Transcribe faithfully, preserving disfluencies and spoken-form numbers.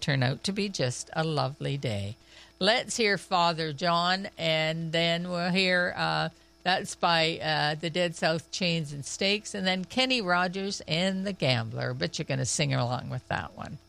turn out to be just a lovely day. Let's hear Father John, and then we'll hear, uh, that's by uh, the Dead South Chains and Stakes, and then Kenny Rogers and the Gambler. But you're going to sing along with that one.